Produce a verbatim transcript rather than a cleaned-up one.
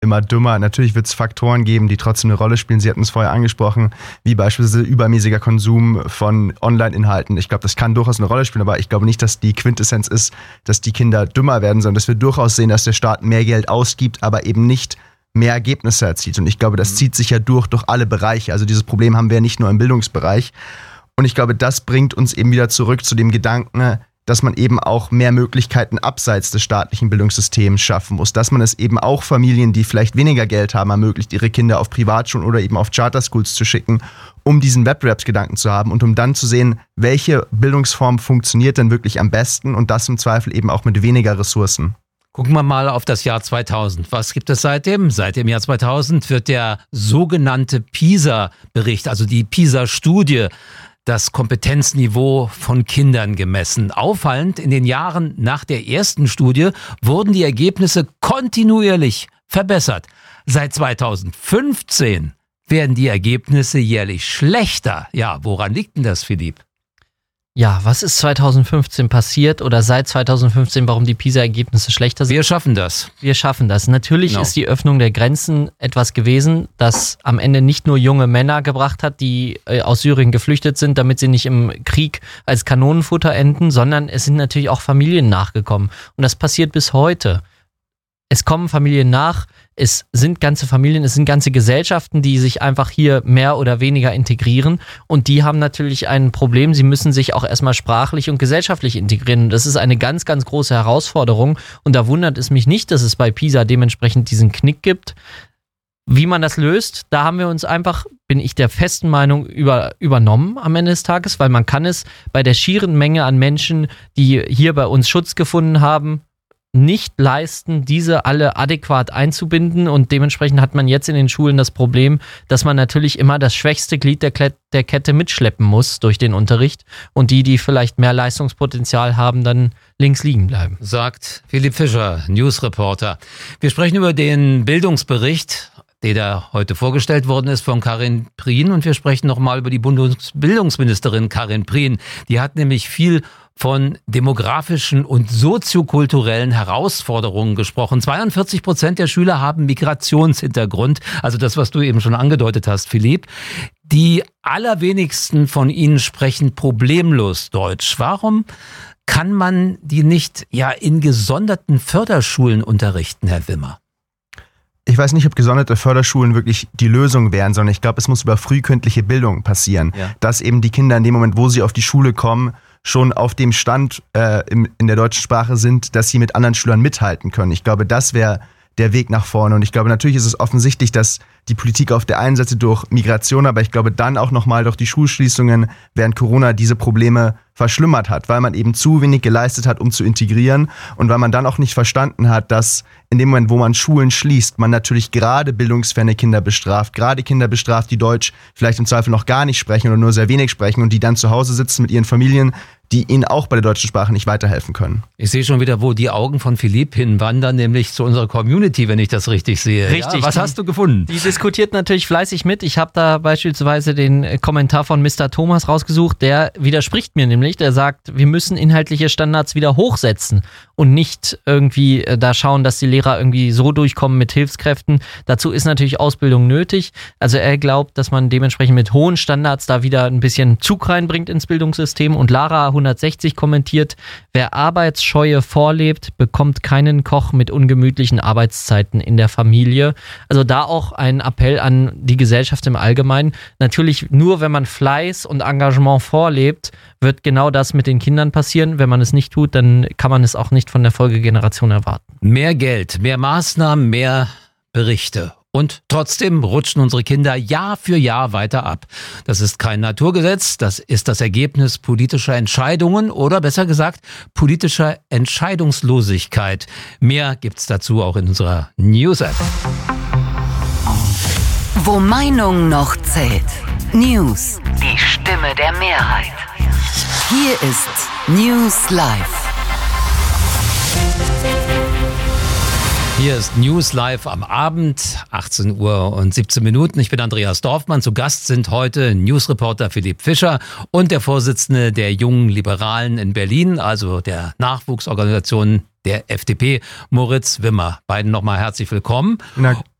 immer dümmer. Natürlich wird es Faktoren geben, die trotzdem eine Rolle spielen. Sie hatten es vorher angesprochen, wie beispielsweise übermäßiger Konsum von Online-Inhalten. Ich glaube, das kann durchaus eine Rolle spielen, aber ich glaube nicht, dass die Quintessenz ist, dass die Kinder dümmer werden, sondern dass wir durchaus sehen, dass der Staat mehr Geld ausgibt, aber eben nicht mehr Ergebnisse erzielt. Und ich glaube, das zieht sich ja durch, durch alle Bereiche. Also dieses Problem haben wir ja nicht nur im Bildungsbereich. Und ich glaube, das bringt uns eben wieder zurück zu dem Gedanken, dass man eben auch mehr Möglichkeiten abseits des staatlichen Bildungssystems schaffen muss. Dass man es eben auch Familien, die vielleicht weniger Geld haben, ermöglicht, ihre Kinder auf Privatschulen oder eben auf Charterschools zu schicken, um diesen Wettbewerbsgedanken zu haben und um dann zu sehen, welche Bildungsform funktioniert denn wirklich am besten und das im Zweifel eben auch mit weniger Ressourcen. Gucken wir mal auf das Jahr zweitausend. Was gibt es seitdem? Seit dem Jahr zweitausend wird der sogenannte PISA-Bericht, also die PISA-Studie, das Kompetenzniveau von Kindern gemessen. Auffallend, in den Jahren nach der ersten Studie wurden die Ergebnisse kontinuierlich verbessert. Seit zweitausendfünfzehn werden die Ergebnisse jährlich schlechter. Ja, woran liegt denn das, Philipp? Ja, was ist zweitausendfünfzehn passiert oder seit zweitausendfünfzehn, warum die PISA-Ergebnisse schlechter sind? Wir schaffen das. Wir schaffen das. Natürlich Genau. ist die Öffnung der Grenzen etwas gewesen, das am Ende nicht nur junge Männer gebracht hat, die äh, aus Syrien geflüchtet sind, damit sie nicht im Krieg als Kanonenfutter enden, sondern es sind natürlich auch Familien nachgekommen. Und das passiert bis heute. Es kommen Familien nach, es sind ganze Familien, es sind ganze Gesellschaften, die sich einfach hier mehr oder weniger integrieren und die haben natürlich ein Problem, sie müssen sich auch erstmal sprachlich und gesellschaftlich integrieren und das ist eine ganz, ganz große Herausforderung und da wundert es mich nicht, dass es bei PISA dementsprechend diesen Knick gibt. Wie man das löst, da haben wir uns einfach, bin ich der festen Meinung, über, übernommen am Ende des Tages, weil man kann es bei der schieren Menge an Menschen, die hier bei uns Schutz gefunden haben, nicht leisten, diese alle adäquat einzubinden und dementsprechend hat man jetzt in den Schulen das Problem, dass man natürlich immer das schwächste Glied der, Klet- der Kette mitschleppen muss durch den Unterricht und die, die vielleicht mehr Leistungspotenzial haben, dann links liegen bleiben. Sagt Philipp Fischer, Newsreporter. Wir sprechen über den Bildungsbericht, der da heute vorgestellt worden ist von Karin Prien und wir sprechen nochmal über die Bundesbildungsministerin Karin Prien. Die hat nämlich viel von demografischen und soziokulturellen Herausforderungen gesprochen. zweiundvierzig Prozent der Schüler haben Migrationshintergrund, also das, was du eben schon angedeutet hast, Philipp. Die allerwenigsten von ihnen sprechen problemlos Deutsch. Warum kann man die nicht ja in gesonderten Förderschulen unterrichten, Herr Wimmer? Ich weiß nicht, ob gesonderte Förderschulen wirklich die Lösung wären, sondern ich glaube, es muss über frühkindliche Bildung passieren. Ja. Dass eben die Kinder in dem Moment, wo sie auf die Schule kommen, schon auf dem Stand äh, im, in der deutschen Sprache sind, dass sie mit anderen Schülern mithalten können. Ich glaube, das wäre der Weg nach vorne. Und ich glaube, natürlich ist es offensichtlich, dass die Politik auf der einen Seite durch Migration, aber ich glaube dann auch nochmal durch die Schulschließungen während Corona diese Probleme verschlimmert hat, weil man eben zu wenig geleistet hat, um zu integrieren und weil man dann auch nicht verstanden hat, dass in dem Moment, wo man Schulen schließt, man natürlich gerade bildungsferne Kinder bestraft, gerade Kinder bestraft, die Deutsch vielleicht im Zweifel noch gar nicht sprechen oder nur sehr wenig sprechen und die dann zu Hause sitzen mit ihren Familien, die ihnen auch bei der deutschen Sprache nicht weiterhelfen können. Ich sehe schon wieder, wo die Augen von Philipp hinwandern, nämlich zu unserer Community, wenn ich das richtig sehe. Richtig. Ja, was die, hast du gefunden? Die diskutiert natürlich fleißig mit. Ich habe da beispielsweise den Kommentar von Mister Thomas rausgesucht, der widerspricht mir nämlich. Der sagt, wir müssen inhaltliche Standards wieder hochsetzen und nicht irgendwie da schauen, dass die Lehrer irgendwie so durchkommen mit Hilfskräften. Dazu ist natürlich Ausbildung nötig. Also er glaubt, dass man dementsprechend mit hohen Standards da wieder ein bisschen Zug reinbringt ins Bildungssystem. Und Lara hundertsechzig kommentiert, wer Arbeitsscheue vorlebt, bekommt keinen Koch mit ungemütlichen Arbeitszeiten in der Familie. Also da auch ein Appell an die Gesellschaft im Allgemeinen. Natürlich nur, wenn man Fleiß und Engagement vorlebt, wird genau das mit den Kindern passieren. Wenn man es nicht tut, dann kann man es auch nicht von der Folgegeneration erwarten. Mehr Geld, mehr Maßnahmen, mehr Berichte. Und trotzdem rutschen unsere Kinder Jahr für Jahr weiter ab. Das ist kein Naturgesetz, das ist das Ergebnis politischer Entscheidungen oder besser gesagt politischer Entscheidungslosigkeit. Mehr gibt's dazu auch in unserer News-App. Wo Meinung noch zählt. News. Die Stimme der Mehrheit. Hier ist News Live. Hier ist News Live am Abend, achtzehn Uhr und siebzehn Minuten. Ich bin Andreas Dorfmann. Zu Gast sind heute Newsreporter Philipp Fischer und der Vorsitzende der Jungen Liberalen in Berlin, also der Nachwuchsorganisation der F D P, Moritz Wimmer. Beiden nochmal herzlich willkommen. Na.